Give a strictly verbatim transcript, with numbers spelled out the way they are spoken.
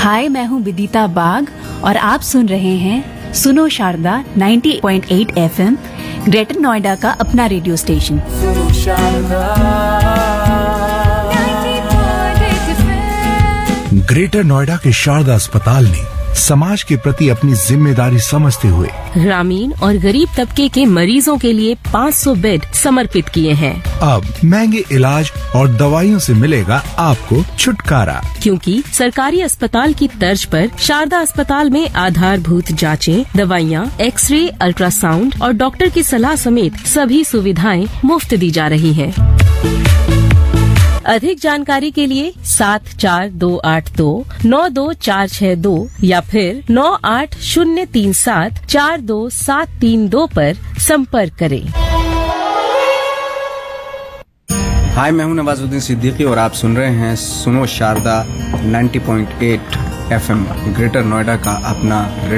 हाय, मैं हूँ विदिता बाग और आप सुन रहे हैं सुनो शारदा नब्बे पॉइंट आठ एफएम, ग्रेटर नोएडा का अपना रेडियो स्टेशन। सुनो शारदा ग्रेटर नोएडा के शारदा अस्पताल ने समाज के प्रति अपनी जिम्मेदारी समझते हुए ग्रामीण और गरीब तबके के मरीजों के लिए पाँच सौ बेड समर्पित किए हैं। अब महंगे इलाज और दवाइयों से मिलेगा आपको छुटकारा, क्योंकि सरकारी अस्पताल की तर्ज पर शारदा अस्पताल में आधारभूत जांचें, दवाइयाँ, एक्सरे, अल्ट्रासाउंड और डॉक्टर की सलाह समेत सभी सुविधाएं मुफ्त दी जा रही हैं। अधिक जानकारी के लिए सात चार दो आठ दो नौ दो चार छह दो या फिर नौ आठ शून्य तीन सात चार दो सात तीन दो पर संपर्क करें। हाय, मैं हूं नवाजुद्दीन सिद्दीकी और आप सुन रहे हैं सुनो शारदा नब्बे पॉइंट आठ एफएम, ग्रेटर नोएडा का अपना रेडियो